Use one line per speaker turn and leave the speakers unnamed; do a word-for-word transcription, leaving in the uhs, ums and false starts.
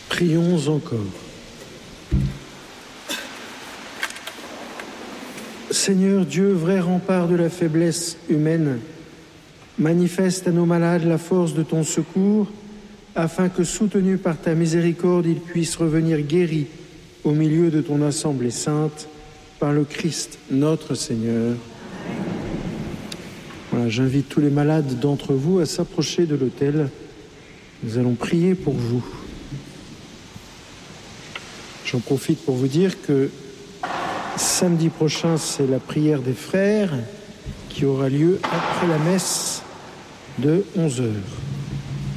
Prions encore. Seigneur Dieu, vrai rempart de la faiblesse humaine, manifeste à nos malades la force de ton secours, afin que, soutenus par ta miséricorde, ils puissent revenir guéris au milieu de ton assemblée sainte, par le Christ notre Seigneur. Voilà, j'invite tous les malades d'entre vous à s'approcher de l'autel. Nous allons prier pour vous. J'en profite pour vous dire que samedi prochain, c'est la prière des frères qui aura lieu après la messe de onze heures.